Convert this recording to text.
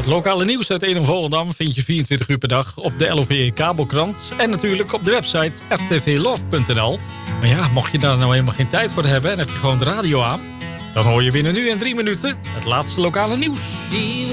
lokale nieuws uit Ede en Volendam vind je 24 uur per dag op de LOV kabelkrant. En natuurlijk op de website rtvlove.nl. Maar ja, mocht je daar nou helemaal geen tijd voor hebben en heb je gewoon de radio aan, dan hoor je binnen nu en 3 minuten het laatste lokale nieuws.